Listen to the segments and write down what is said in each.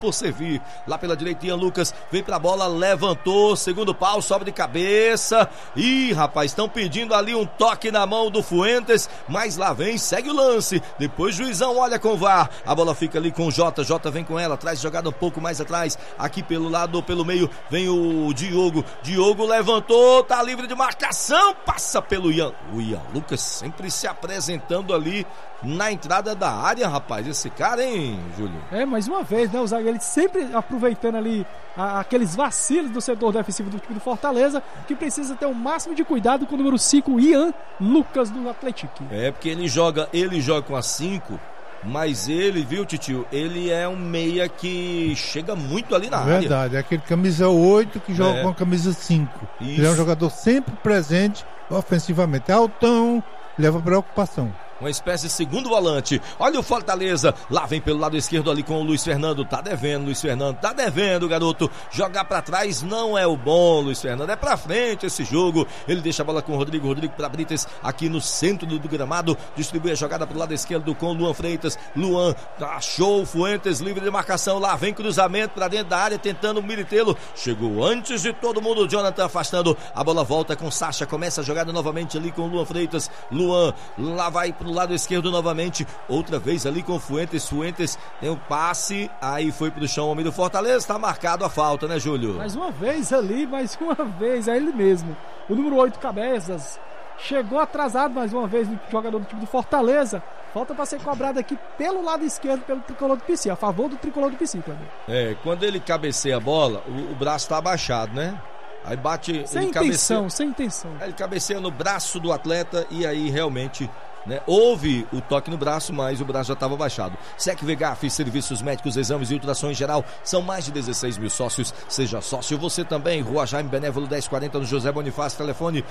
por servir. Lá pela direita, Ian Lucas vem pra bola, levantou, segundo pau, sobe de cabeça. Ih, rapaz, estão pedindo ali um toque na mão do Fuentes, mas lá vem, segue o lance. Depois Juizão olha com o VAR. A bola fica ali com o Jota. Jota vem com ela, traz jogada um pouco mais atrás. Aqui pelo lado, pelo meio, vem o Diogo. Diogo levantou, tá livre de marcação, passa pelo Ian. O Ian Lucas sempre se apresentando ali na entrada da área, rapaz. Esse cara, hein, Júlio? Mais uma vez, né? O zagueiro sempre aproveitando ali aqueles vacilos do setor defensivo do time do Fortaleza, que precisa ter o máximo de cuidado com o número 5, Ian Lucas, do Atlético. Porque ele joga com a 5, mas ele, viu, Titio? Ele é um meia que chega muito ali na área. Verdade, é aquele camisa 8 que joga com a camisa 5. Isso. Ele é um jogador sempre presente ofensivamente. É altão, leva preocupação. Uma espécie de segundo volante. Olha o Fortaleza. Lá vem pelo lado esquerdo ali com o Luiz Fernando. Tá devendo, Luiz Fernando. Tá devendo, garoto. Jogar pra trás não é o bom, Luiz Fernando. É pra frente esse jogo. Ele deixa a bola com o Rodrigo. Rodrigo pra Brites aqui no centro do gramado. Distribui a jogada pro lado esquerdo com o Luan Freitas. Luan achou o Fuentes livre de marcação. Lá vem cruzamento pra dentro da área tentando o Militelo. Chegou antes de todo mundo. O Jonathan afastando. A bola volta com Sacha. Começa a jogada novamente ali com o Luan Freitas. Luan lá vai pro lado esquerdo novamente, outra vez ali com o Fuentes. Fuentes tem um passe, aí foi pro chão o homem do Fortaleza, tá marcado a falta, né, Júlio? Mais uma vez ali, mais uma vez, é ele mesmo, o número 8, Cabeças, chegou atrasado mais uma vez no jogador do time do Fortaleza. Falta para ser cobrado aqui pelo lado esquerdo, pelo tricolor do PC, a favor do tricolor do PC também. Quando ele cabeceia a bola, o braço tá abaixado, né? Aí bate, sem intenção. Ele cabeceia no braço do atleta e aí realmente, né, houve o toque no braço, mas o braço já estava baixado. Sec Vegaf, serviços médicos, exames e ultrassom em geral. São mais de 16 mil sócios. Seja sócio você também. Rua Jaime Benévolo 1040 no José Bonifácio. Telefone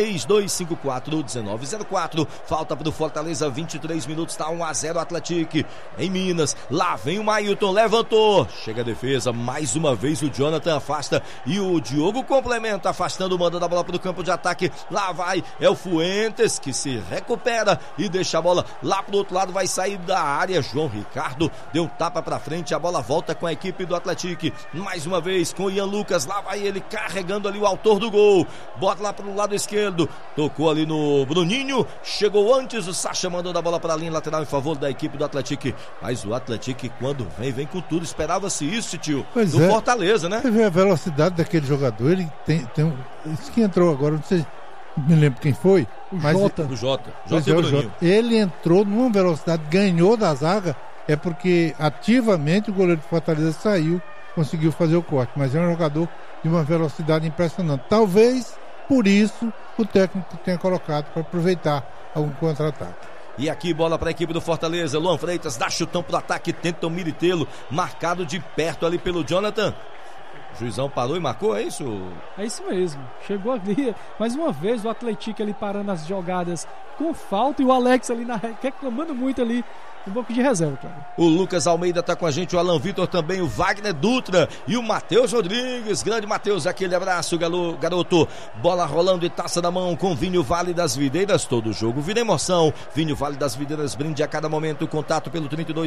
3254-1904. Falta para o Fortaleza 23 minutos. Está 1-0 Atlético em Minas. Lá vem o Mailton, levantou. Chega a defesa. Mais uma vez o Jonathan afasta e o Diogo complementa, afastando, mandando a bola para o campo de ataque. Lá vai, é o Fuentes que se recupera e deixa a bola lá pro outro lado, vai sair da área. João Ricardo deu um tapa pra frente, a bola volta com a equipe do Atlético, mais uma vez com o Ian Lucas. Lá vai ele carregando ali o autor do gol, bota lá pro lado esquerdo, tocou ali no Bruninho, chegou antes o Sacha, mandando a bola pra linha lateral em favor da equipe do Atlético. Mas o Atlético, quando vem com tudo. Esperava-se isso, tio, do Fortaleza, né? Você vê a velocidade daquele jogador, ele tem isso que entrou agora, não sei, me lembro quem foi. O Jota e o Bruninho. Ele entrou numa velocidade, ganhou da zaga, é porque ativamente o goleiro de Fortaleza saiu, conseguiu fazer o corte, mas é um jogador de uma velocidade impressionante. Talvez por isso o técnico tenha colocado para aproveitar algum contra-ataque. E aqui bola para a equipe do Fortaleza. Luan Freitas dá chutão pro ataque, tenta o Militelo, marcado de perto ali pelo Jonathan. O juizão parou e marcou, é isso? É isso mesmo, chegou ali, mais uma vez o Atlético ali parando as jogadas com falta e o Alex ali reclamando muito ali um pouco de reserva, cara. O Lucas Almeida tá com a gente, o Alan Vitor também, o Wagner Dutra e o Matheus Rodrigues. Grande Matheus, aquele abraço, garoto. Bola rolando e taça na mão com Vinho Vale das Videiras. Todo jogo vira emoção. Vinho Vale das Videiras, brinde a cada momento. Contato pelo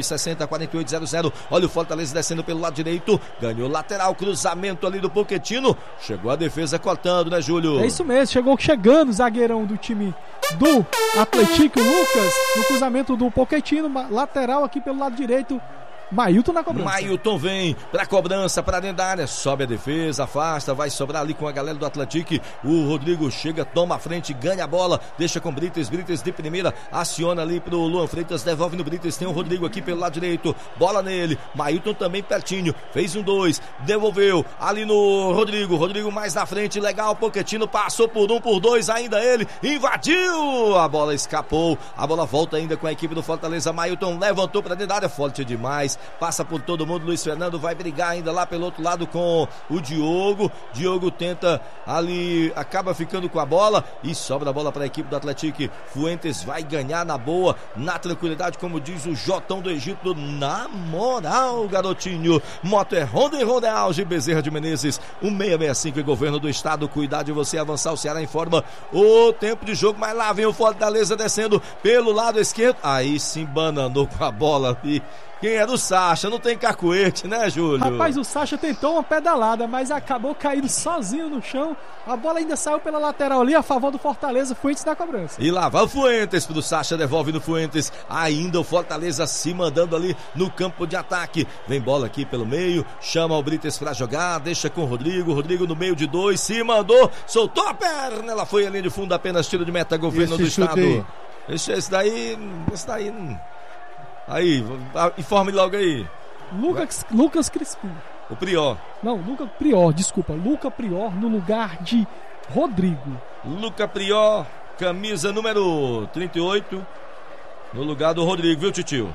3260-4800. Olha o Fortaleza descendo pelo lado direito. Ganhou lateral, cruzamento ali do Pochettino. Chegou a defesa cortando, né, Júlio? É isso mesmo, chegando o zagueirão do time do Atlético, Lucas, no cruzamento do Pochettino, lateral aqui pelo lado direito. Mailton na cobrança. Mailton vem pra cobrança, pra dentro da área, sobe a defesa, afasta, vai sobrar ali com a galera do Atlético. O Rodrigo chega, toma a frente, ganha a bola, deixa com Brites de primeira, aciona ali pro Luan Freitas, devolve no Brites, tem o Rodrigo aqui pelo lado direito, bola nele, Mailton também pertinho, fez 1-2, devolveu ali no Rodrigo mais na frente, legal, Pochettino passou por 1, por 2, ainda ele, invadiu, a bola escapou, a bola volta ainda com a equipe do Fortaleza. Mailton levantou pra dentro da área, forte demais, passa por todo mundo. Luiz Fernando vai brigar ainda lá pelo outro lado com o Diogo tenta ali, acaba ficando com a bola e sobra a bola para a equipe do Atlético. Fuentes vai ganhar na boa, na tranquilidade, como diz o Jotão do Egito, na moral, garotinho. Moto é Honda e Honda Alge Bezerra de Menezes, 1665 e governo do estado, cuidar de você avançar. O Ceará informa o tempo de jogo, mas lá vem o Fortaleza descendo pelo lado esquerdo, aí se embananou com a bola ali Quem era o Sacha? Não tem cacuete, né, Júlio? Rapaz, o Sacha tentou uma pedalada, mas acabou caindo sozinho no chão. A bola ainda saiu pela lateral ali, a favor do Fortaleza. Fuentes na cobrança. E lá vai o Fuentes pro Sacha, devolve no Fuentes. Ainda o Fortaleza se mandando ali no campo de ataque. Vem bola aqui pelo meio, chama o Brites pra jogar, deixa com o Rodrigo. Rodrigo no meio de 2, se mandou, soltou a perna. Ela foi ali de fundo, apenas tiro de meta, governo do estado. Esse daí. Aí, informe logo aí. Lucas Crispim. O Prior. Não, Lucas Prior, desculpa. Lucas Prior no lugar de Rodrigo. Lucas Prior, camisa número 38, no lugar do Rodrigo, viu, Titio?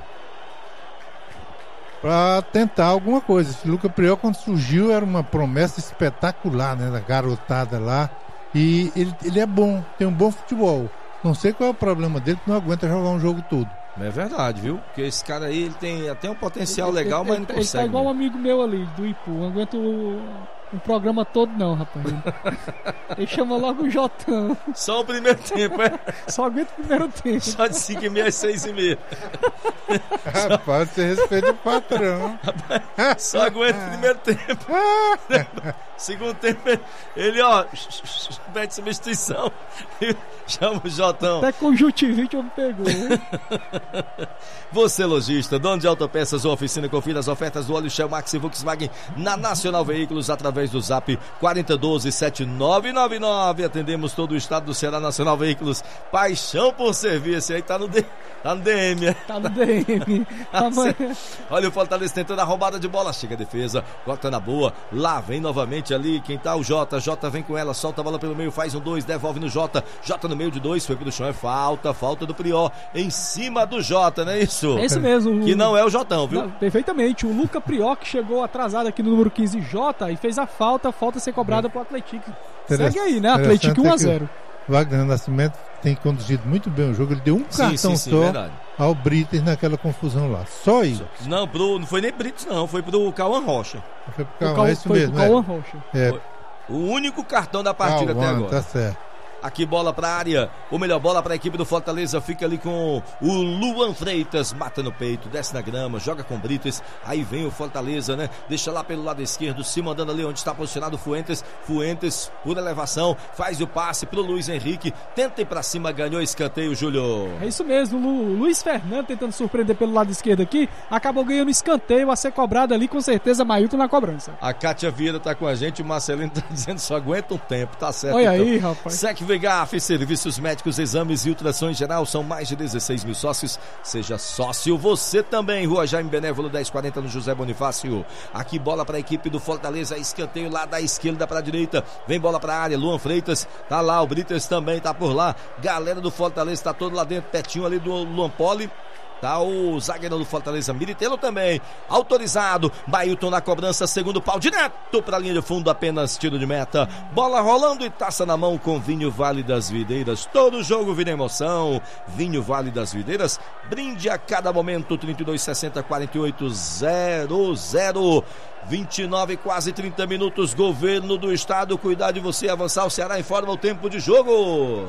Pra tentar alguma coisa. Esse Lucas Prior, quando surgiu, era uma promessa espetacular, né? Da garotada lá. E ele é bom, tem um bom futebol. Não sei qual é o problema dele, que não aguenta jogar um jogo todo. É verdade, viu? Porque esse cara aí, ele tem até um potencial legal, mas não consegue. Ele tá igual um amigo meu ali, do Ipu. Não aguento um programa todo não, rapaz. Ele chama logo o Jotão. Só o primeiro tempo, é? Só aguenta o primeiro tempo. Só de 5h30 às 6h30. Rapaz, você respeita o patrão. Só aguenta o primeiro tempo. Segundo tempo, ele, ó, pede substituição. Chama o Jotão. Até conjuntivite eu me pegou. Você, lojista, dono de autopeças ou oficina, confira as ofertas do óleo Shell Max e Volkswagen na Nacional Veículos através do Zap 4012-7999. Atendemos todo o estado do Ceará. Nacional Veículos, paixão por serviço. Aí tá no DM. Tá no DM. Olha o Fortaleza tentando a roubada de bola. Chega a defesa, corta na boa. Lá vem novamente ali. Quem tá? O Jota. Jota vem com ela, solta a bola pelo meio, faz um 2, devolve no Jota. Jota no meio de 2, foi pro chão. É falta do Prior em cima do Jota, não é isso? É isso mesmo. Que não é o Jotão, viu? Não, perfeitamente. O Lucas Prior que chegou atrasado aqui no número 15, Jota, e fez a falta a ser cobrada pro Atlético. Segue aí, né? Atlético 1-0. Wagner Nascimento tem conduzido muito bem o jogo. Ele deu um cartão só verdade. Ao Brites naquela confusão lá. Só isso. Não, não foi nem Brites, não. Foi pro Cauã Rocha. Foi pro Cauã, é isso mesmo. Cauã Rocha. É. O único cartão da partida até agora. Tá certo. Aqui bola pra área, ou melhor, bola pra equipe do Fortaleza, fica ali com o Luan Freitas, mata no peito, desce na grama, joga com Brites, aí vem o Fortaleza, né, deixa lá pelo lado esquerdo, se mandando ali onde está posicionado o Fuentes, por elevação, faz o passe pro Luiz Henrique, tenta ir pra cima, ganhou escanteio, Júlio. É isso mesmo, o Luiz Fernando tentando surpreender pelo lado esquerdo aqui, acabou ganhando escanteio a ser cobrado ali, com certeza, Mailton na cobrança. A Kátia Vieira tá com a gente, o Marcelino tá dizendo só aguenta um tempo, tá certo. Olha então. Aí, rapaz. VGAF, serviços médicos, exames e ultrassom em geral, são mais de 16 mil sócios. Seja sócio você também. Rua Jaime Benévolo 1040 no José Bonifácio. Aqui bola para a equipe do Fortaleza, escanteio lá da esquerda para a direita. Vem bola para a área, Luan Freitas tá lá, o Brites também tá por lá. Galera do Fortaleza tá todo lá dentro, pertinho ali do Luan Poli. Tá o zagueiro do Fortaleza, Militelo também, autorizado, Mailton na cobrança, segundo pau, direto pra linha de fundo, apenas tiro de meta, bola rolando e taça na mão com Vinho Vale das Videiras, todo jogo vira emoção, Vinho Vale das Videiras, brinde a cada momento, 3260-4800, 29, quase 30 minutos, governo do estado, cuidar de você, avançar, o Ceará informa o tempo de jogo.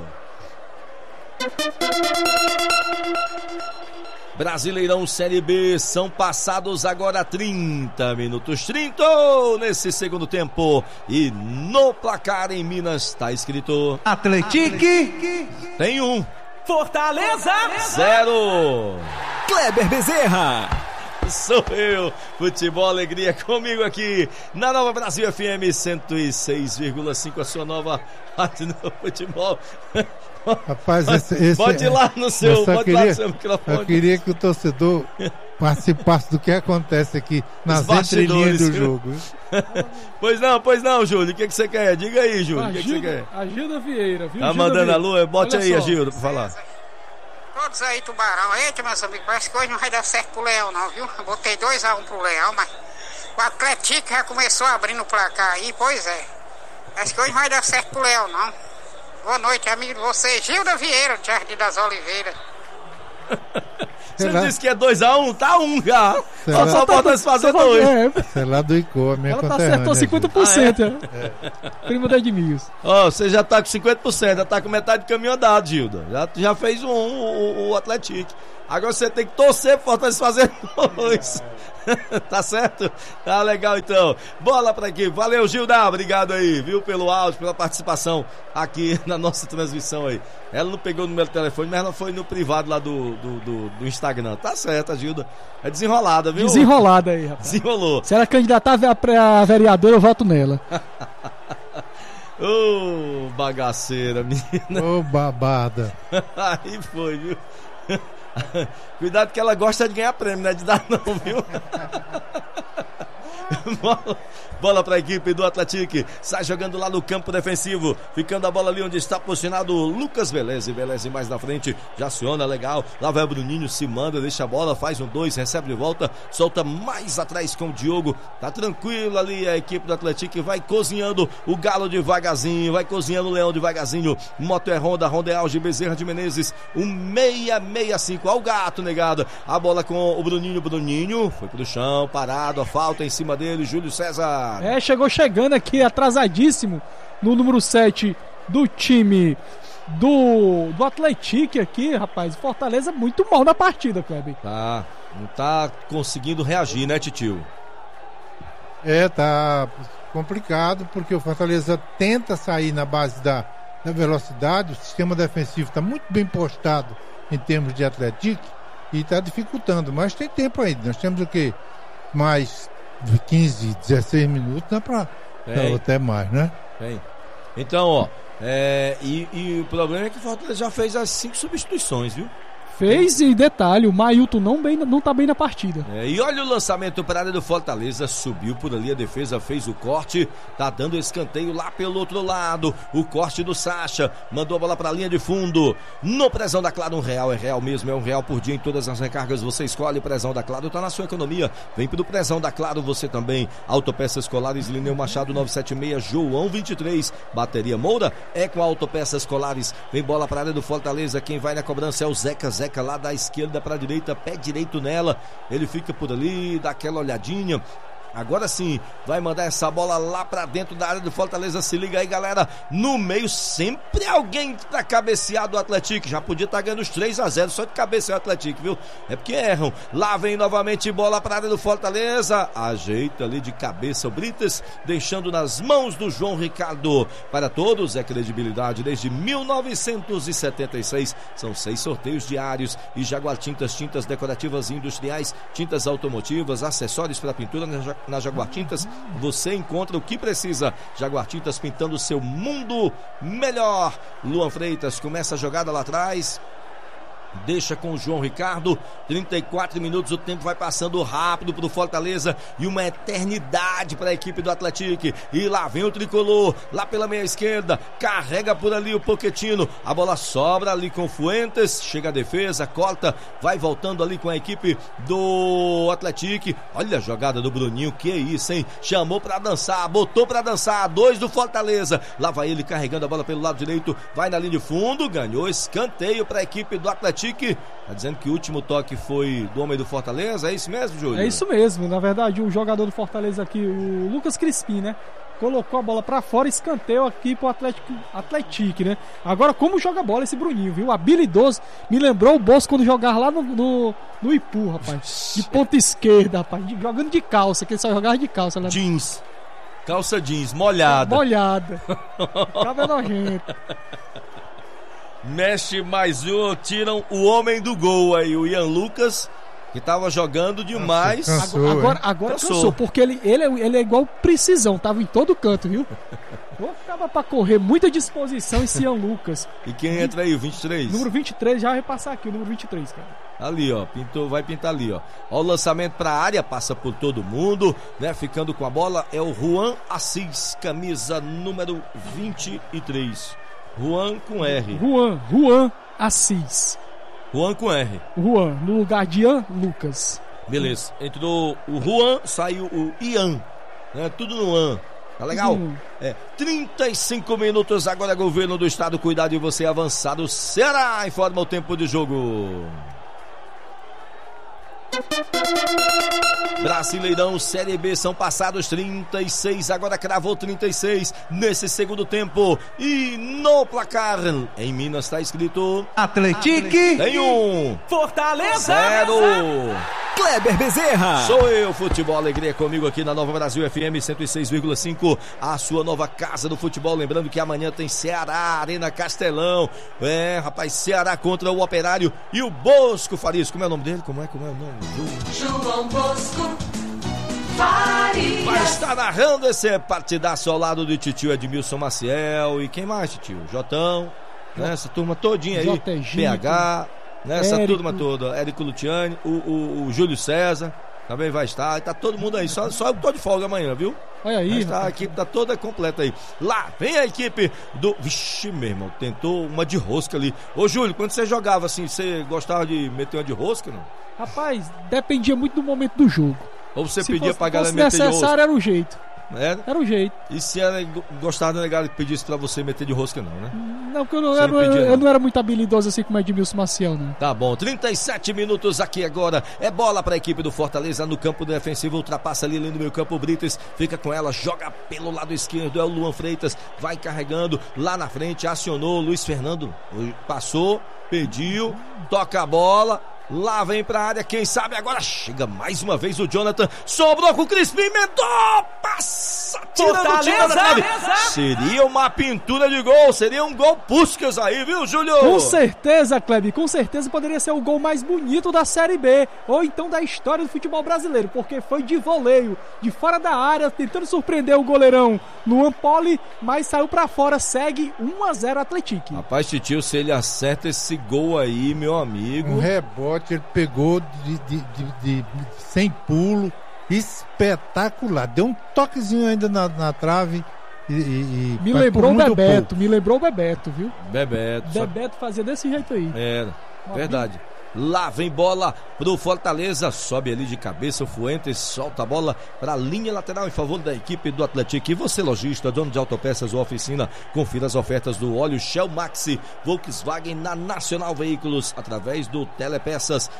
Brasileirão Série B, são passados agora 30 minutos, 30 nesse segundo tempo, e no placar em Minas está escrito Atlético tem 1, Fortaleza 0. Kleber Bezerra. Sou eu, futebol, alegria comigo aqui na Nova Brasil FM 106,5, a sua nova rádio no futebol. Rapaz, esse pode ir lá no seu, microfone. Eu queria que o torcedor participasse do que acontece aqui nas entrelinhas do jogo. Pois não, Júlio, o que você quer? Diga aí, Júlio, o que você quer? A Gilda Vieira, viu? Tá mandando a lua, bote olha aí só. A Gilda pra falar. Todos aí, Tubarão. Eita, meus amigos, parece que hoje não vai dar certo pro Leão, não, viu? Eu botei 2-1 pro Leão, mas o Atlético já começou abrindo o placar aí, pois é. Parece que hoje não vai dar certo pro Leão, não. Boa noite, amigo de você, Gilda Vieira, do Jardim das Oliveiras. Você disse que é 2-1, tá 1 já. Só falta se fazer 2. Sei lá do Icô, a minha ela tá acertou 50%. Primo da Edmilson. Você já tá com 50%, já tá com metade do caminho andado, Gilda. Já fez o Atlético. Agora você tem que torcer pro Fortaleza fazer 2. Tá certo? Tá legal então. Bola pra aqui. Valeu, Gilda. Obrigado aí, viu, pelo áudio, pela participação aqui na nossa transmissão aí. Ela não pegou o número do telefone, mas ela foi no privado lá do Instagram. Tá certo, a Gilda. É desenrolada, viu? Desenrolada aí, rapaz. Desenrolou. Se ela candidatar a vereadora, eu voto nela. Ô, bagaceira, menina. Ô, babada. Aí foi, viu? Cuidado que ela gosta de ganhar prêmio, não é de dar não, viu? Bola para a equipe do Atlético. Sai jogando lá no campo defensivo. Ficando a bola ali onde está posicionado o Lucas Velez. Velez mais na frente. Já aciona, legal. Lá vai o Bruninho, se manda, deixa a bola, faz um 2, recebe de volta. Solta mais atrás com o Diogo. Tá tranquilo ali a equipe do Atlético. Vai cozinhando o Galo devagarzinho. Vai cozinhando o Leão devagarzinho. Moto é Honda, Honda é Alge, Bezerra de Menezes. 665. Ó o gato negado. A bola com o Bruninho. Bruninho foi pro chão, parado. A falta em cima dele. Júlio César. Chegou chegando aqui atrasadíssimo no número 7 do time do Atlético aqui, rapaz. Fortaleza muito mal na partida, Kleber. Tá, não tá conseguindo reagir, né, Titio? Tá complicado, porque o Fortaleza tenta sair na base da velocidade. O sistema defensivo está muito bem postado em termos de Atlético e está dificultando, mas tem tempo ainda. Nós temos o quê? Mais 15, 16 minutos, dá pra até mais, né? Tem. Então, ó, e o problema é que o Fortaleza já fez as 5 substituições, viu? Fez, e detalhe, o Mailton não tá bem na partida. E olha o lançamento para a área do Fortaleza, subiu por ali, a defesa fez o corte, tá dando escanteio lá pelo outro lado, o corte do Sacha, mandou a bola para a linha de fundo, no Prezão da Claro, é real mesmo, é R$1 por dia em todas as recargas, você escolhe o Prezão da Claro, tá na sua economia, vem pro Prezão da Claro, você também, Autopeças Colares, Lineu Machado 976, João 23, Bateria Moura, é com Autopeças Colares, vem bola para a área do Fortaleza, quem vai na cobrança é o Zeca lá da esquerda para a direita, pé direito nela, ele fica por ali, dá aquela olhadinha. Agora sim, vai mandar essa bola lá pra dentro da área do Fortaleza. Se liga aí, galera. No meio, sempre alguém pra cabecear do Atlético. Já podia estar ganhando os 3-0 só de cabecear o Atlético, viu? É porque erram. Lá vem novamente bola pra área do Fortaleza. Ajeita ali de cabeça o Brites, deixando nas mãos do João Ricardo. Para todos é credibilidade desde 1976. São 6 sorteios diários. E Jaguar Tintas, tintas decorativas e industriais, tintas automotivas, acessórios para pintura na Jaguar Tintas, você encontra o que precisa. Jaguar Tintas, pintando o seu mundo melhor. Luan Freitas começa a jogada lá atrás, deixa com o João Ricardo, 34 minutos, o tempo vai passando rápido pro Fortaleza e uma eternidade para a equipe do Atlético. E lá vem o tricolor, lá pela meia esquerda, carrega por ali o Pochettino, a bola sobra ali com o Fuentes, chega a defesa, corta, vai voltando ali com a equipe do Atlético. Olha a jogada do Bruninho, que é isso, hein? Chamou para dançar, botou para dançar, 2 do Fortaleza, lá vai ele carregando a bola pelo lado direito, vai na linha de fundo, ganhou escanteio para a equipe do Atlético. Tá dizendo que o último toque foi do homem do Fortaleza, é isso mesmo, Júlio? É isso mesmo, na verdade o jogador do Fortaleza aqui, o Lucas Crispim, né? Colocou a bola pra fora, escanteio aqui pro Atlético, né? Agora como joga bola esse Bruninho, viu? Habilidoso, me lembrou o Bosco quando jogava lá no Ipu, rapaz. De ponta esquerda, rapaz, jogando de calça, que ele só jogava de calça, né? Jeans, calça jeans, molhada. Tava nojento. Mexe mais um, tiram o homem do gol aí, o Ian Lucas, que tava jogando demais. Agora cansou, porque ele é igual precisão, tava em todo canto, viu? Ficava pra correr, muita disposição esse Ian Lucas. E quem entra aí, o 23? Número 23, já vai passar aqui, o número 23, cara. Ali, ó, pintou, vai pintar ali, ó. Ó o lançamento pra área, passa por todo mundo, né? Ficando com a bola é o Juan Assis, camisa número 23. Juan com R. Juan Assis. Juan com R. Juan, no lugar de Ian Lucas. Beleza. Entrou o Juan, saiu o Ian. Né? Tudo no An. Tá legal? 35 minutos agora, governo do estado, cuidado de você avançado. Ceará informa o tempo de jogo. Brasileirão Série B, são passados 36, agora cravou 36 nesse segundo tempo. E no placar, em Minas está escrito Atlético tem 1, Fortaleza 0. Kleber Bezerra. Sou eu, Futebol Alegria, comigo aqui na Nova Brasil FM 106,5, a sua nova casa do futebol. Lembrando que amanhã tem Ceará, Arena Castelão. Rapaz, Ceará contra o Operário e o Bosco Farias. Como é o nome dele? Como é o nome? João Bosco Farias. Vai estar narrando esse partidaço ao lado de titio Edmilson Maciel. E quem mais, titio? Jotão, né? Essa turma todinha aí. PH, né? Essa turma toda. Érico Luciani, o Júlio César também vai estar. Tá todo mundo aí. Só eu tô de folga amanhã, viu? Olha aí, a equipe tá toda completa aí. Lá vem a equipe do... Vixe, meu irmão, tentou uma de rosca ali. Ô, Júlio, quando você jogava assim, você gostava de meter uma de rosca, não? Rapaz, dependia muito do momento do jogo. Ou você Se pedia fosse, pra galera meter de rosca? Se necessário, era o jeito. Era o jeito. E se ela gostava da galera que pedisse pra você meter de rosca, não, né? Não, porque eu não era muito habilidoso assim como Edmilson Maciel, né? Tá bom, 37 minutos aqui agora. É bola pra equipe do Fortaleza no campo defensivo. Ultrapassa ali no meio campo. O Brites fica com ela, joga pelo lado esquerdo. É o Luan Freitas, vai carregando lá na frente. Acionou Luiz Fernando. Passou, pediu, toca a bola. Lá vem pra área, quem sabe agora chega mais uma vez o Jonathan, sobrou com o Crispim, emendou, passa, tirando o tiro da trave. Seria uma pintura de gol, seria um gol Puskas aí, viu, Júlio? Com certeza, Kleber, com certeza poderia ser o gol mais bonito da Série B, ou então da história do futebol brasileiro, porque foi de voleio, de fora da área, tentando surpreender o goleirão Luan Poli, mas saiu pra fora, segue 1-0 Atlético. Rapaz, titio, se ele acerta esse gol aí, meu amigo... Um rebote, ele pegou sem pulo, espetacular, deu um toquezinho ainda na trave me lembrou o Bebeto, viu? Bebeto fazia desse jeito aí. Era, verdade. Lá vem bola pro Fortaleza, sobe ali de cabeça o Fuentes, solta a bola para a linha lateral em favor da equipe do Atlético. E você, lojista, dono de autopeças ou oficina, confira as ofertas do óleo Shell Maxi Volkswagen na Nacional Veículos através do Telepeças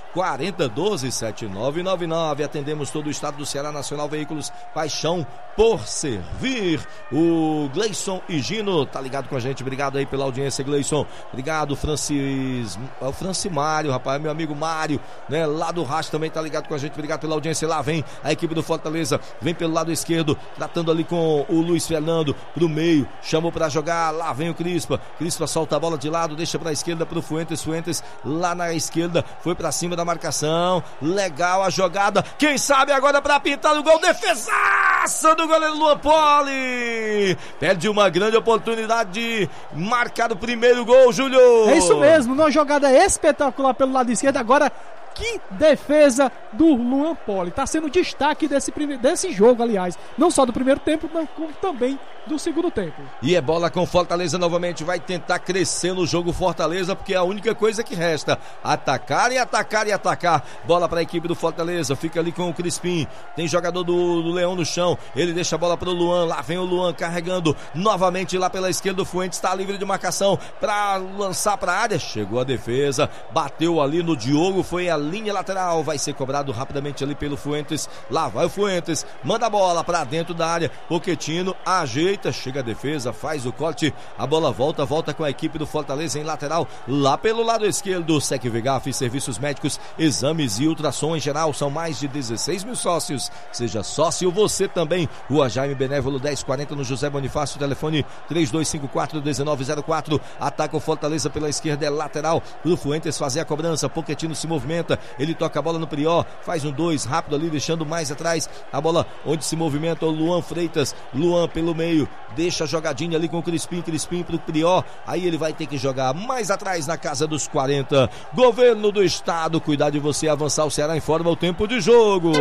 4012-7999. Atendemos todo o estado do Ceará. Nacional Veículos, paixão por servir. O Gleison Higino tá ligado com a gente, obrigado aí pela audiência, Gleison. Obrigado, Francimário, rapaz, meu amigo Mário, né, lá do Racho também tá ligado com a gente, obrigado pela audiência. Lá vem a equipe do Fortaleza, vem pelo lado esquerdo, tratando ali com o Luiz Fernando, pro meio, chamou pra jogar, lá vem o Crispa solta a bola de lado, deixa pra esquerda pro Fuentes lá na esquerda, foi pra cima da marcação, legal a jogada, quem sabe agora pra pintar o gol, defesaça do goleiro Luan Poli, perde uma grande oportunidade de marcar o primeiro gol, Júlio. É isso mesmo, numa jogada espetacular pelo lado esquerdo, agora que defesa do Luan Poli, tá sendo destaque desse jogo, aliás, não só do primeiro tempo, mas como também do segundo tempo. E é bola com Fortaleza novamente, vai tentar crescer no jogo Fortaleza, porque é a única coisa que resta, atacar e atacar e atacar. Bola para a equipe do Fortaleza, fica ali com o Crispim, tem jogador do Leão no chão, ele deixa a bola pro Luan, lá vem o Luan carregando novamente lá pela esquerda, o Fuentes está livre de marcação para lançar para a área, chegou a defesa, bateu ali no Diogo, foi a linha lateral, vai ser cobrado rapidamente ali pelo Fuentes, lá vai o Fuentes, manda a bola para dentro da área, Pochettino ajeita, chega a defesa, faz o corte, a bola volta com a equipe do Fortaleza em lateral, lá pelo lado esquerdo, Sec Vegaf, serviços médicos, exames e ultrassom em geral, são mais de 16 mil sócios, seja sócio você também, Rua Jaime Benévolo 1040 no José Bonifácio, telefone 3254-1904, ataca o Fortaleza pela esquerda, é lateral, pro Fuentes fazer a cobrança, Pochettino se movimenta, ele toca a bola no Prió, faz um 2 rápido ali, deixando mais atrás, a bola onde se movimenta o Luan Freitas, Luan pelo meio, deixa a jogadinha ali com o Crispim pro Prió, aí ele vai ter que jogar mais atrás na casa dos 40, governo do estado, cuidar de você avançar, o Ceará informa o tempo de jogo.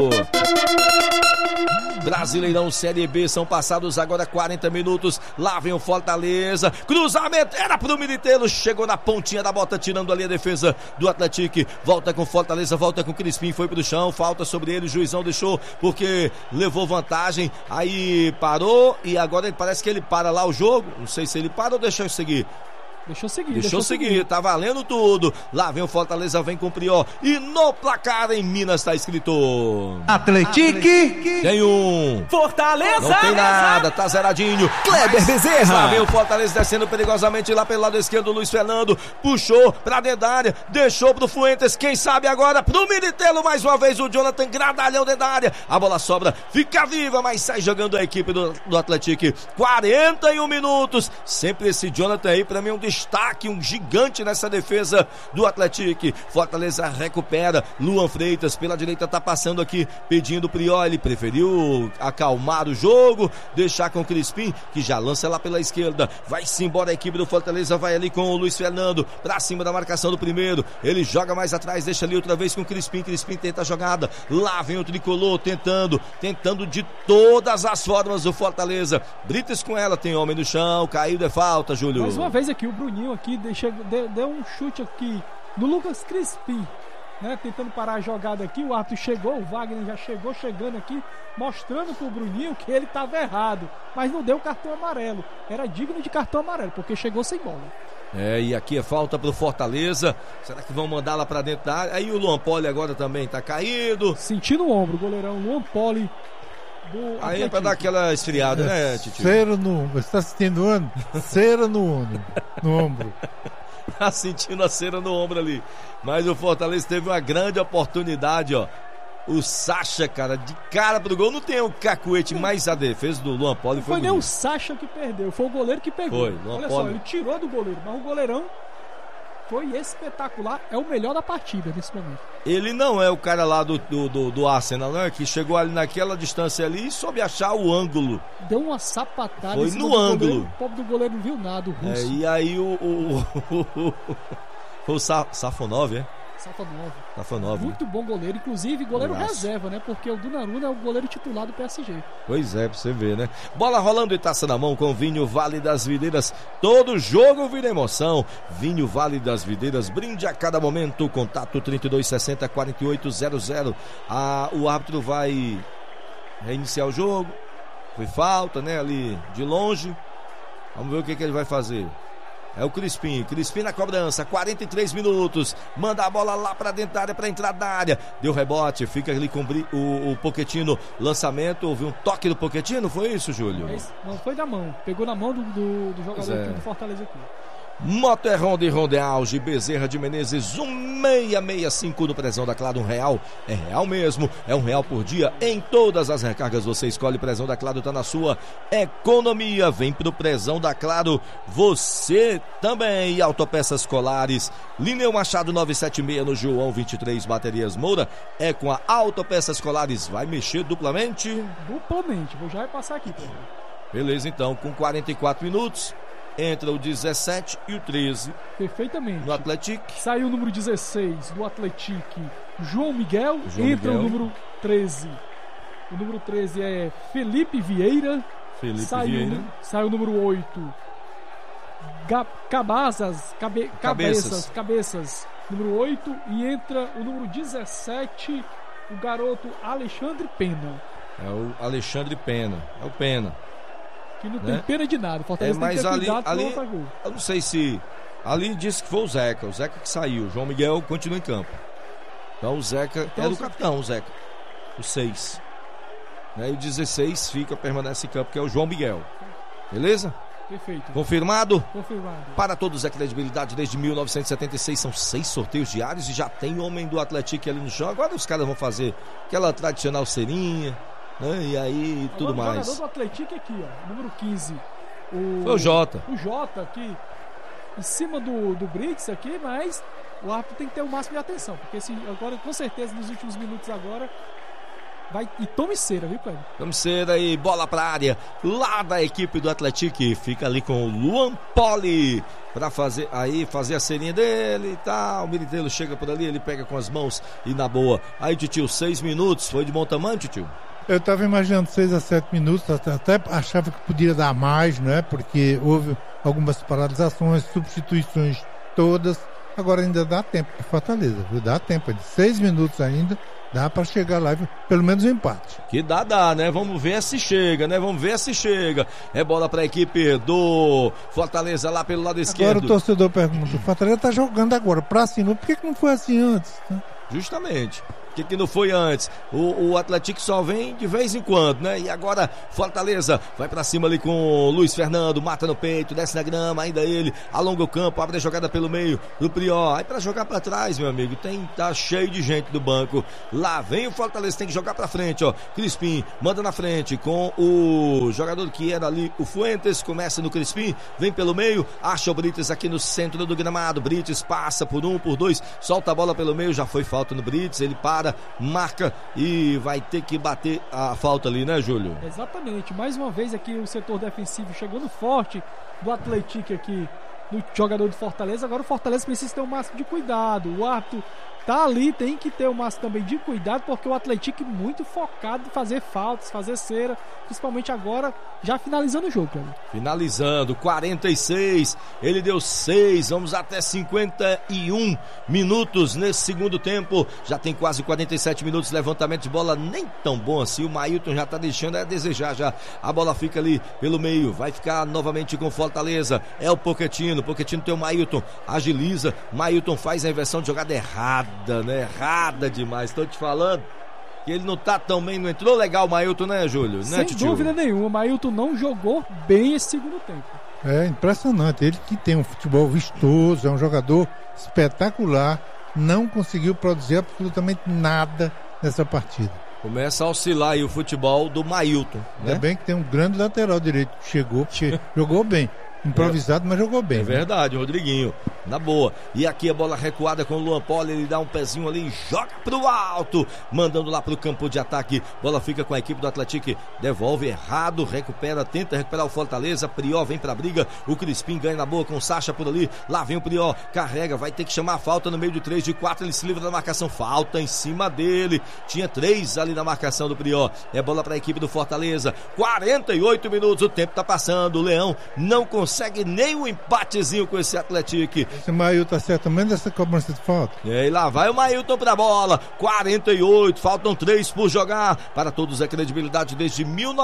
Brasileirão Série B, são passados agora 40 minutos, lá vem o Fortaleza, cruzamento, era pro Militeiro, chegou na pontinha da bota, tirando ali a defesa do Atlético, volta com Fortaleza, volta com Crispim, foi pro chão, falta sobre ele, o juizão deixou, porque levou vantagem, aí parou, e agora parece que ele para lá o jogo, não sei se ele para ou deixa eu seguir. Deixou seguir. Tá valendo tudo. Lá vem o Fortaleza, vem com o Prior. E no placar em Minas tá escrito Atletique. Tem um. Fortaleza. Não tem nada, tá zeradinho. Kleber Bezerra. Lá vem o Fortaleza descendo perigosamente lá pelo lado esquerdo. O Luiz Fernando puxou pra dentro da área, deixou pro Fuentes. Quem sabe agora pro Militelo mais uma vez. O Jonathan Gradalhão dentro da área. A bola sobra, fica viva, mas sai jogando a equipe do Atlético. 41 minutos. Sempre esse Jonathan aí, pra mim, é um destaque, um gigante nessa defesa do Atlético. Fortaleza recupera. Luan Freitas pela direita tá passando aqui, pedindo o Prior. Ele preferiu acalmar o jogo, deixar com o Crispim, que já lança lá pela esquerda. Vai-se embora a equipe do Fortaleza, vai ali com o Luiz Fernando, pra cima da marcação do primeiro. Ele joga mais atrás, deixa ali outra vez com o Crispim. Crispim tenta a jogada. Lá vem o tricolor tentando de todas as formas o Fortaleza. Brites com ela, tem homem no chão, caiu, é falta, Júlio. Mais uma vez aqui, o Bruninho aqui deu um chute aqui no Lucas Crispim, né? Tentando parar a jogada aqui. O árbitro chegou, o Wagner já chegando aqui, mostrando pro Bruninho que ele estava errado, mas não deu cartão amarelo. Era digno de cartão amarelo, porque chegou sem bola. E aqui é falta pro Fortaleza. Será que vão mandar lá pra dentro da área? Aí o Luan Poli agora também tá caído. Sentindo o ombro, o goleirão Luan Poli. Aí é pra dar aquela esfriada, né, Titio? Cera no ombro. Você tá sentindo o ano? Cera no ombro. Tá sentindo a cera no ombro ali. Mas o Fortaleza teve uma grande oportunidade, ó. O Sacha, cara, de cara pro gol. Não tem o cacuete, mas a defesa do Luan Poli foi nem o Sacha que perdeu, foi o goleiro que pegou. Foi, Luan Olha Poli. só, ele tirou do goleiro, mas o goleirão foi espetacular. É o melhor da partida nesse momento. Ele não é o cara lá do Arsenal, né? Que chegou ali naquela distância ali e soube achar o ângulo. Deu uma sapatada. Foi no ângulo. O pobre do goleiro não viu nada, o russo. E aí foi o Safonov, é? Safonov. Muito bom goleiro, inclusive goleiro reserva, né? Porque o Donnarumma é o goleiro titular do PSG. Pois é, pra você ver, né? Bola rolando e taça na mão com Vinho Vale das Videiras. Todo jogo vira emoção. Vinho Vale das Videiras, brinde a cada momento. Contato 3260-4800. O árbitro vai reiniciar o jogo. Foi falta, né? Ali de longe. Vamos ver o que ele vai fazer. É o Crispim na cobrança, 43 minutos, manda a bola lá pra dentro da área, pra entrar da área, deu rebote, fica ali com o Pochettino, lançamento, houve um toque do Pochettino, foi isso, Júlio? Não, foi da mão, pegou na mão do jogador aqui do Fortaleza aqui. Moto Honda e Honda Auge, Bezerra de Menezes, 1665 no Prezão da Claro, R$1, é real mesmo, é R$1 por dia, em todas as recargas você escolhe, Prezão da Claro tá na sua economia, vem pro Prezão da Claro, você também, e Autopeças Colares, Lineu Machado 976 no João 23, Baterias Moura, é com a Autopeças Colares, vai mexer duplamente? Duplamente, vou já passar aqui. Beleza, então, com 44 minutos, entra o 17 e o 13. Perfeitamente. No Atlético. Saiu o número 16 do Atlético, João Miguel. Entra o número 13. O número 13 é Felipe Vieira. Saiu o número 8. Cabeças. Número 8. E entra o número 17, o garoto Alexandre Pena. É o Alexandre Pena. É o Pena. Que não tem pena de nada. Fortaleza mas tem que ter cuidado ali, pra gol. Eu não sei se... Ali disse que foi o Zeca que saiu. O João Miguel continua em campo. Então o Zeca é do capitão, o Zeca. O 6. E o 16 permanece em campo, que é o João Miguel. Beleza? Perfeito. Confirmado? Confirmado. Para todos é credibilidade desde 1976. São 6 sorteios diários e já tem homem do Atlético ali no chão. Agora os caras vão fazer aquela tradicional cerinha, né? E aí tudo mais. O jogador do Atlético aqui, ó, número 15. Foi o Jota. O Jota aqui, em cima do Brits aqui, mas o árbitro tem que ter o máximo de atenção, porque agora, com certeza, nos últimos minutos agora, vai e tome cera, viu, Cleber? Tome cera e bola pra área, lá da equipe do Atlético, fica ali com o Luan Poli, pra fazer a cerinha dele e tal. O Militelo chega por ali, ele pega com as mãos e na boa. Aí, Titio, 6 minutos, foi de bom tamanho, Titio? Eu estava imaginando 6 a 7 minutos, até achava que podia dar mais, né? Porque houve algumas paralisações, substituições todas. Agora ainda dá tempo para Fortaleza, dá tempo, de 6 minutos ainda Dá para chegar lá, pelo menos um empate. Que dá, né? Vamos ver se chega, né? Vamos ver se chega. É bola para a equipe do Fortaleza lá pelo lado esquerdo. Agora o torcedor pergunta, o Fortaleza tá jogando agora pra cima, por que não foi assim antes? Justamente. O que não foi antes? O Atlético só vem de vez em quando, né? E agora Fortaleza vai pra cima ali com o Luiz Fernando, mata no peito, desce na grama, ainda ele, alonga o campo, abre a jogada pelo meio do Prior. Aí pra jogar pra trás, meu amigo, tá cheio de gente do banco. Lá vem o Fortaleza, tem que jogar pra frente, ó. Crispim manda na frente com o jogador que era ali, o Fuentes, começa no Crispim, vem pelo meio, acha o Brites aqui no centro do gramado. Brites passa por um, por dois, solta a bola pelo meio, já foi falta no Brites, ele para, marca e vai ter que bater a falta ali, né, Júlio? Exatamente, mais uma vez aqui o setor defensivo chegando forte do Atlético aqui, do jogador de Fortaleza. Agora o Fortaleza precisa ter o máximo de cuidado, o árbitro tá ali, tem que ter o máximo também de cuidado, porque o Atlético muito focado em fazer faltas, fazer cera, principalmente agora, já finalizando o jogo, cara. Finalizando, 46, ele deu 6, vamos até 51 minutos nesse segundo tempo, já tem quase 47 minutos, levantamento de bola nem tão bom assim, o Mailton já tá deixando a desejar já, a bola fica ali pelo meio, vai ficar novamente com Fortaleza, é o Pochettino tem o Mailton, agiliza, Mailton faz a inversão de jogada errada, né, errada demais, tô te falando que ele não tá tão bem, não entrou legal o Mailton, né, Júlio? Sem dúvida nenhuma, o Mailton não jogou bem esse segundo tempo. É impressionante, ele que tem um futebol vistoso, é um jogador espetacular, não conseguiu produzir absolutamente nada nessa partida. Começa a oscilar aí o futebol do Mailton, né? Ainda bem que tem um grande lateral direito que chegou, porque jogou bem. Improvisado, mas jogou bem. É verdade, Rodriguinho, na boa. E aqui a bola recuada com o Luan Poli, ele dá um pezinho ali e joga pro alto, mandando lá pro campo de ataque. Bola fica com a equipe do Atlético, devolve errado, recupera, tenta recuperar o Fortaleza. Prior vem pra briga, o Crispim ganha na boa com o Sacha por ali. Lá vem o Prior, carrega, vai ter que chamar a falta no meio de 3, de 4, ele se livra da marcação, falta em cima dele. Tinha 3 ali na marcação do Prior. É bola pra equipe do Fortaleza. 48 minutos, o tempo tá passando. O Leão não consegue nem um empatezinho com esse Atlético. Esse Mailton acerta menos essa cobrança de falta. E lá vai o Mailton pra bola. 48, faltam 3 por jogar. Para todos a credibilidade desde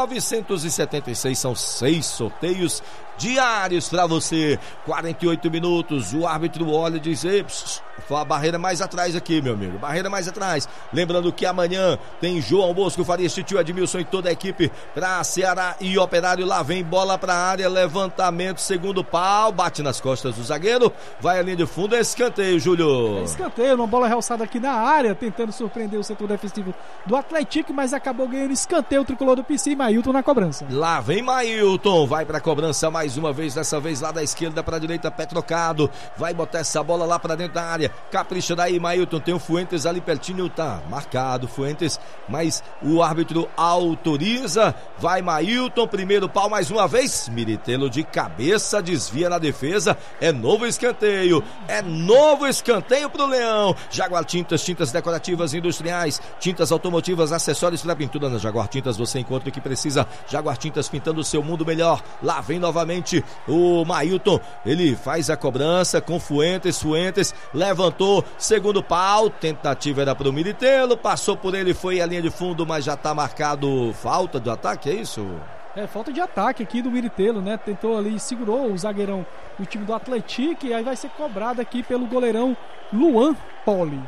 1976. São 6 sorteios diários pra você. 48 minutos. O árbitro olha e diz: a barreira mais atrás aqui, meu amigo. Barreira mais atrás. Lembrando que amanhã tem João Bosco, Farias, Titio, Edmilson e toda a equipe pra Ceará e Operário. Lá vem bola pra área, levantamento, segundo pau, bate nas costas do zagueiro, vai à linha de fundo, é escanteio, Júlio. É escanteio, uma bola realçada aqui na área, tentando surpreender o setor defensivo do Atlético, mas acabou ganhando escanteio, o tricolor do PC e Mailton na cobrança. Lá vem Mailton, vai pra cobrança mais uma vez, dessa vez lá da esquerda pra direita, pé trocado, vai botar essa bola lá pra dentro da área, capricha daí Mailton, tem o Fuentes ali pertinho, tá marcado Fuentes, mas o árbitro autoriza, vai Mailton, primeiro pau mais uma vez, Miritelo de cabeça, desvia na defesa, é novo escanteio pro Leão. Jaguar Tintas, tintas decorativas industriais, tintas automotivas, acessórios para pintura. Na Jaguar Tintas você encontra o que precisa. Jaguar Tintas, pintando o seu mundo melhor. Lá vem novamente o Mailton, ele faz a cobrança com Fuentes, levantou, segundo pau, tentativa era pro Miritelo, passou por ele, foi à linha de fundo, mas já tá marcado falta do ataque, é isso? É, falta de ataque aqui do Miritelo, né? Tentou ali, segurou o zagueirão do time do Atlético e aí vai ser cobrado aqui pelo goleirão Luan Poli.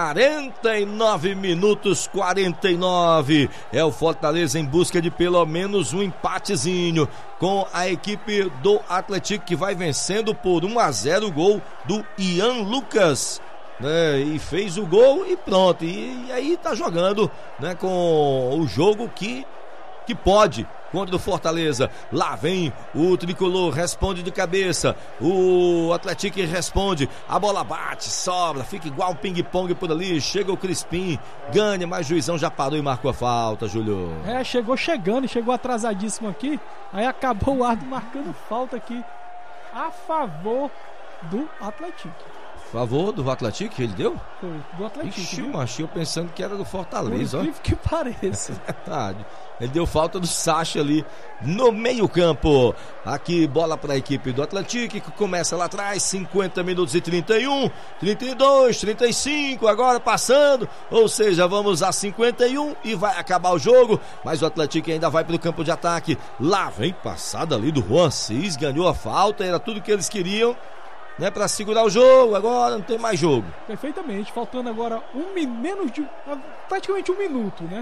49 minutos, 49. É o Fortaleza em busca de pelo menos um empatezinho com a equipe do Atlético, que vai vencendo por 1-0 o gol do Ian Lucas. E fez o gol e pronto. E aí tá jogando, né, com o jogo que pode contra o Fortaleza. Lá vem o tricolor, responde de cabeça, o Atlético responde, a bola bate, sobra, fica igual um ping-pong por ali, chega o Crispim, ganha, mas o juizão já parou e marcou a falta, Júlio. Chegou atrasadíssimo aqui, aí acabou o árbitro marcando falta aqui a favor do Atlético. Favor do Atlético que ele deu? Foi do Atlético. Ixi, viu? macho, eu pensando que era do Por Fortaleza, ó. incrível que pareça. Verdade. Ele deu falta do Sacha ali no meio-campo. Aqui, bola para a equipe do Atlético, que começa lá atrás, 50 minutos e 31, 32, 35, agora passando. Ou seja, vamos a 51 e vai acabar o jogo. Mas o Atlético ainda vai para o campo de ataque. Lá vem passada ali do Juan Cis, ganhou a falta, era tudo que eles queriam, né, para segurar o jogo. Agora não tem mais jogo. Perfeitamente, faltando agora praticamente um minuto, né?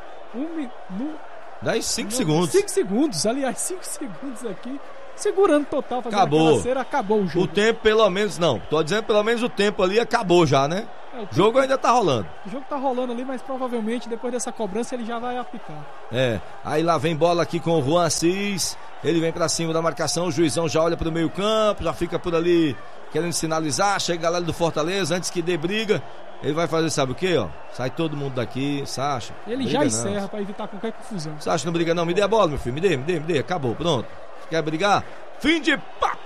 Daí 5 segundos. 5 segundos, aliás, 5 segundos aqui, segurando total, fazendo Acabou. aquela cera, acabou o jogo. O tempo, pelo menos, não. Tô dizendo, pelo menos o tempo ali acabou já, né? O jogo ainda tá rolando. O jogo tá rolando ali, mas provavelmente depois dessa cobrança ele já vai apitar. Aí lá vem bola aqui com o Juan Cis. Ele vem pra cima da marcação, o juizão já olha pro meio campo, já fica por ali querendo sinalizar. Chega a galera do Fortaleza, antes que dê briga, ele vai fazer sabe o que, ó? Sai todo mundo daqui, Sacha. Ele já encerra pra evitar qualquer confusão. Sacha, não briga não, me dê a bola, meu filho, me dê, acabou, pronto. Quer brigar? Fim de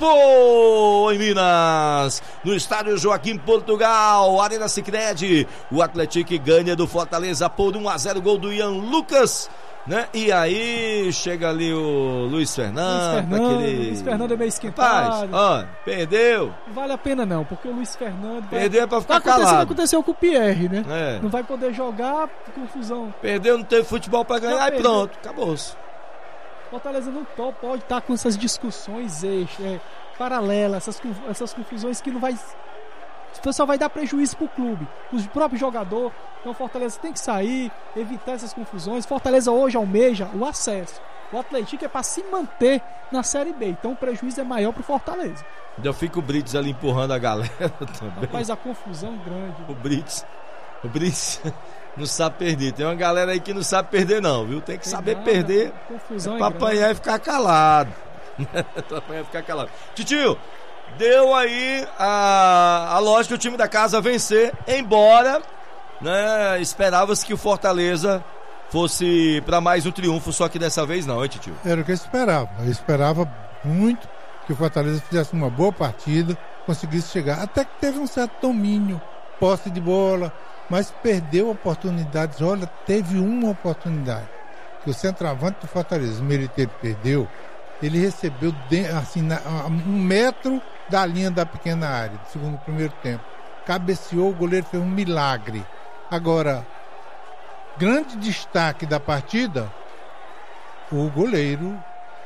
papo em Minas, no estádio Joaquim Portugal, Arena Sicredi. O Atlético ganha do Fortaleza por 1-0, gol do Ian Lucas, né? E aí chega ali o Luiz Fernando. Luiz Fernando é meio esquentado. Ó, perdeu. Não vale a pena não, porque o Luiz Fernando Perdeu pra ficar calado. Aconteceu com o Pierre, né? É. Não vai poder jogar, confusão. Perdeu, não teve futebol pra ganhar e pronto, acabou-se. Fortaleza não pode estar com essas discussões paralelas, essas confusões que não vai, só vai dar prejuízo pro clube, os próprios jogadores. Então o Fortaleza tem que sair, evitar essas confusões. Fortaleza hoje almeja o acesso. O Atlético é para se manter na Série B, então o prejuízo é maior pro Fortaleza. Ainda fica o Brits ali empurrando a galera também. Rapaz, a confusão grande. O Brits não sabe perder. Tem uma galera aí que não sabe perder não, viu? Tem que saber perder. Confusão pra apanhar e ficar calado. Pra apanhar e ficar calado. Titio, deu aí a lógica do time da casa vencer, embora, né, esperava-se que o Fortaleza fosse pra mais um triunfo, só que dessa vez não, hein, Titio? Era o que eu esperava. Eu esperava muito que o Fortaleza fizesse uma boa partida, conseguisse chegar. Até que teve um certo domínio, posse de bola, mas perdeu oportunidades. Olha, teve uma oportunidade que o centroavante do Fortaleza, o Meriteiro, perdeu. Ele recebeu assim, 1 metro da linha da pequena área, segundo o primeiro tempo. Cabeceou, o goleiro fez um milagre. Agora, grande destaque da partida, o goleiro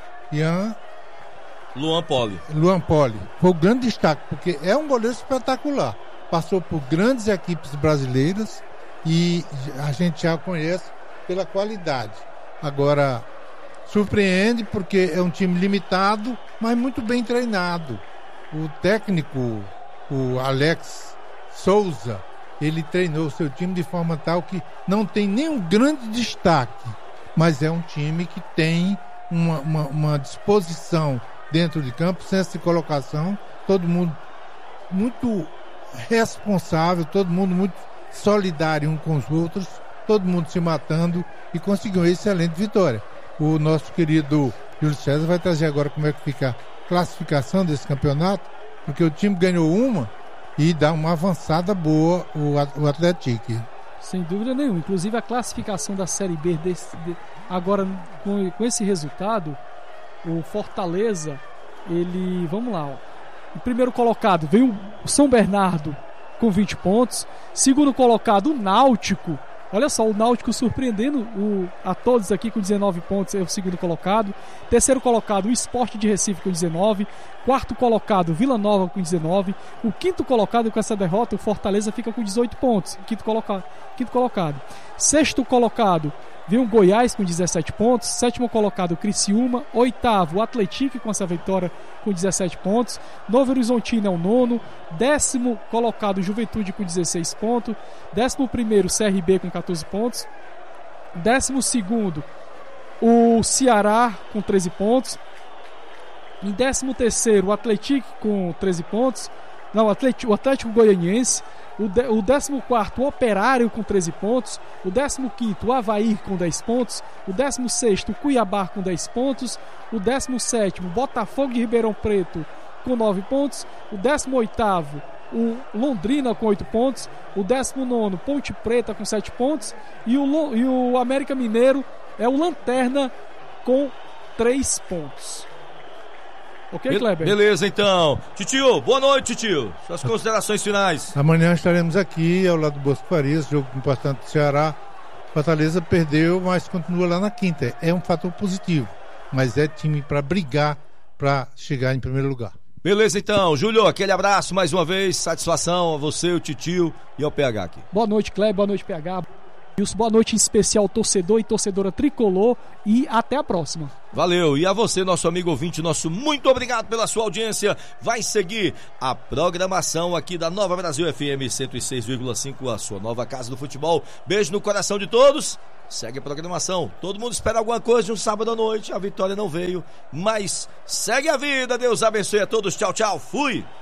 Luan Poli. Foi o grande destaque, porque é um goleiro espetacular. Passou por grandes equipes brasileiras e a gente já conhece pela qualidade. Agora, surpreende porque é um time limitado, mas muito bem treinado. O técnico, o Alex Souza, ele treinou o seu time de forma tal que não tem nenhum grande destaque, mas é um time que tem uma disposição dentro de campo, senso de colocação, todo mundo muito responsável, todo mundo muito solidário um com os outros, todo mundo se matando e conseguiu uma excelente vitória. O nosso querido Júlio César vai trazer agora como é que fica a classificação desse campeonato, porque o time ganhou uma e dá uma avançada boa o Atlético. Sem dúvida nenhuma, inclusive a classificação da Série B agora com esse resultado, o Fortaleza, vamos lá, ó. O primeiro colocado veio o São Bernardo com 20 pontos. Segundo colocado, o Náutico. Olha só, o Náutico surpreendendo a todos aqui com 19 pontos, é o segundo colocado. Terceiro colocado, o Sport de Recife com 19. Quarto colocado, Vila Nova com 19. O quinto colocado, com essa derrota, o Fortaleza fica com 18 pontos. Quinto colocado. Sexto colocado, vem o Goiás com 17 pontos. Sétimo colocado, o Criciúma. Oitavo, o Atlético com essa vitória com 17 pontos. Novo Horizontino é o nono. Décimo colocado, Juventude com 16 pontos. 11º, CRB com 14 pontos. 12º, o Ceará com 13 pontos. Em 13º, o Atlético com 13 pontos. Não, o Atlético Goianiense. O 14º, o Operário com 13 pontos. O 15º, o Avaí com 10 pontos. O 16º, o Cuiabá com 10 pontos. O 17º, o Botafogo de Ribeirão Preto com 9 pontos. O 18º, o Londrina com 8 pontos, o 19º Ponte Preta com 7 pontos e o América Mineiro é o lanterna com 3 pontos. Ok, Kleber? Beleza, então. Titio, boa noite, Titio. Suas considerações finais. Amanhã estaremos aqui ao lado do Bosco Farias, jogo importante do Ceará. Fortaleza perdeu, mas continua lá na quinta. É um fator positivo, mas é time para brigar, para chegar em primeiro lugar. Beleza, então. Júlio, aquele abraço mais uma vez. Satisfação a você, o Titio e ao PH aqui. Boa noite, Kleber. Boa noite, PH. Boa noite em especial ao torcedor e torcedora tricolor e até a próxima. Valeu, e a você, nosso amigo ouvinte, nosso muito obrigado pela sua audiência. Vai seguir a programação aqui da Nova Brasil FM 106,5, a sua nova casa do futebol. Beijo no coração de todos. Segue a programação. Todo mundo espera alguma coisa de um sábado à noite. A vitória não veio, mas segue a vida. Deus abençoe a todos. Tchau, tchau. Fui.